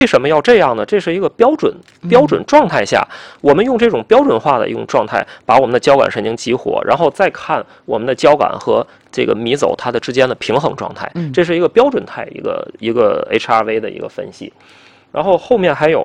为什么要这样呢？这是一个标准状态下，我们用这种标准化的一种状态，把我们的交感神经激活，然后再看我们的交感和这个迷走它的之间的平衡状态。这是一个标准态一个 HRV 的一个分析。然后后面还有，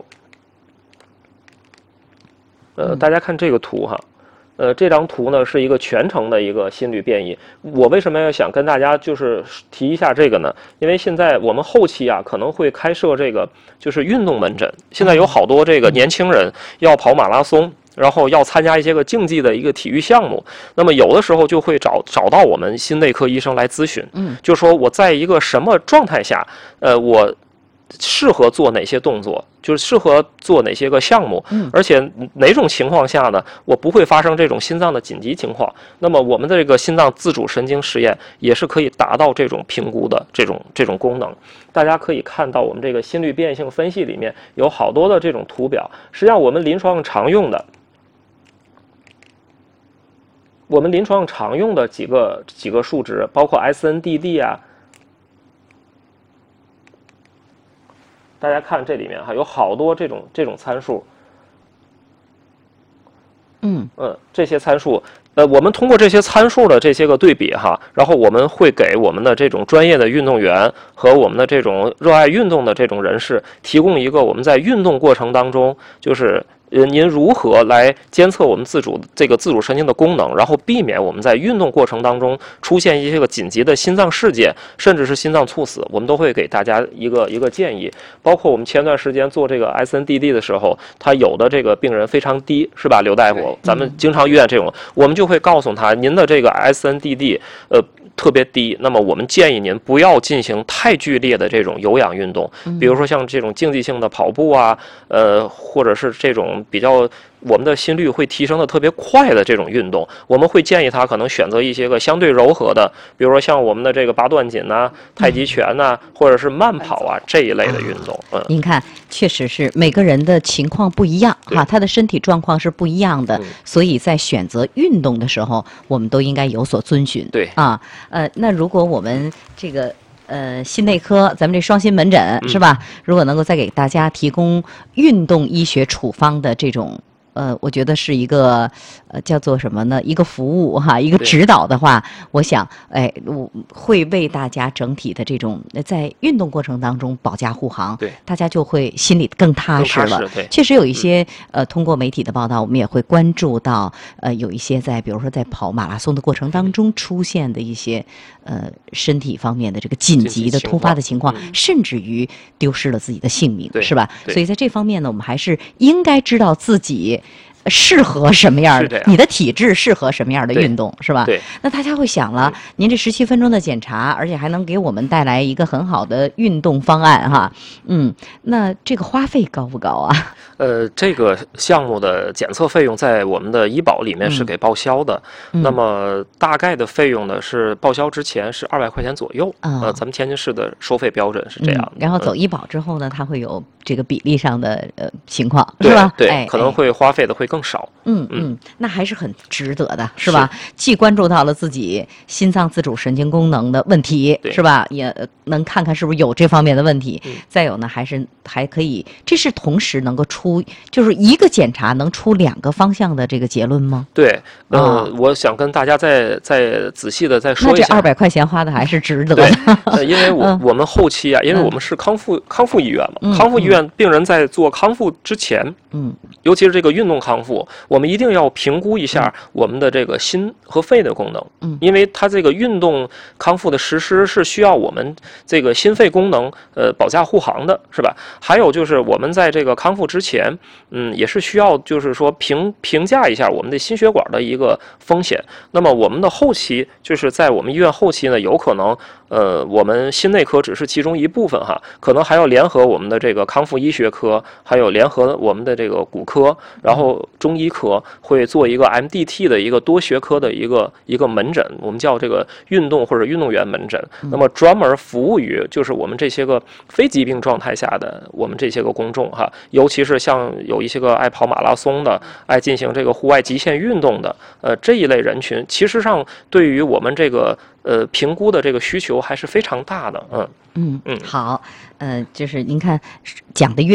大家看这个图哈。这张图呢是一个全程的一个心率变异。我为什么要想跟大家就是提一下这个呢？因为现在我们后期啊可能会开设这个就是运动门诊。现在有好多这个年轻人要跑马拉松，然后要参加一些个竞技的一个体育项目。那么有的时候就会找到我们心内科医生来咨询，就说我在一个什么状态下，我适合做哪些动作，就是适合做哪些个项目，而且哪种情况下呢，我不会发生这种心脏的紧急情况。那么我们的这个心脏自主神经实验也是可以达到这种评估的这种功能。大家可以看到我们这个心率变异性分析里面有好多的这种图表，实际上我们临床上常用的几个数值，包括 SNDD 啊。大家看这里面哈，有好多这种参数，这些参数，我们通过这些参数的这些个对比哈，然后我们会给我们的这种专业的运动员和我们的这种热爱运动的这种人士提供一个我们在运动过程当中就是您如何来监测我们自主神经的功能，然后避免我们在运动过程当中出现一些个紧急的心脏事件，甚至是心脏猝死，我们都会给大家一个建议。包括我们前段时间做这个 SNDD 的时候，他有的这个病人非常低，是吧，刘大夫？咱们经常遇见这种，我们就会告诉他，您的这个 SNDD 特别低，那么我们建议您不要进行太剧烈的这种有氧运动，比如说像这种竞技性的跑步啊，或者是这种比较我们的心率会提升的特别快的这种运动，我们会建议他可能选择一些个相对柔和的，比如说像我们的这个八段锦呐、太极拳呐，或者是慢跑啊这一类的运动。 您看，确实是每个人的情况不一样哈，他的身体状况是不一样的，所以在选择运动的时候，我们都应该有所遵循。 对啊，那如果我们这个心内科，咱们这双心门诊是吧？如果能够再给大家提供运动医学处方的这种。我觉得是一个叫做什么呢？一个服务哈，一个指导的话，我想，我会为大家整体的这种在运动过程当中保驾护航， 对， 大家就会心里更踏实了。 对， 确实有一些通过媒体的报道，我们也会关注到有一些比如说在跑马拉松的过程当中出现的一些身体方面的这个紧急的突发的情况，甚至于丢失了自己的性命，是吧？所以在这方面呢，我们还是应该知道自己适合什么样的，你的体质适合什么样的运动，是吧？ 对。 那大家会想了，您这17分钟的检查，而且还能给我们带来一个很好的运动方案哈，那这个花费高不高啊？ 这个项目的检测费用在我们的医保里面是给报销的，那么大概的费用呢是报销之前是200块钱左右，咱们天津市的收费标准是这样的。 然后走医保之后呢，它会有这个比例上的情况，是吧？ 对，可能会花费的会更少。 那还是很值得的，是吧？既关注到了自己心脏自主神经功能的问题，是吧？也能看看是不是有这方面的问题。再有呢，还可以，这是同时能够就是一个检查能出2个方向的这个结论吗？ 对，我想跟大家再仔细的再说一下。 那这200块钱花的还是值得的。 因为我们后期啊，因为我们是康复医院嘛，康复医院病人在做康复之前，尤其是这个运动康复，我们一定要评估一下我们的这个心和肺的功能，因为它这个运动康复的实施是需要我们这个心肺功能保驾护航的，是吧？还有就是我们在这个康复之前，也是需要就是说评价一下我们的心血管的一个风险。那么我们的后期就是在我们医院后期呢，有可能我们心内科只是其中一部分哈，可能还要联合我们的这个康复医学科，还有联合我们的这个骨科，然后中医科会做一个 MDT 的一个多学科的一个门诊，我们叫这个运动或者运动员门诊。那么专门服务于就是我们这些个非疾病状态下的我们这些个公众哈，尤其是像有一些个爱跑马拉松的、爱进行这个户外极限运动的，这一类人群，其实上对于我们这个评估的这个需求还是非常大的， 好，就是您看讲的越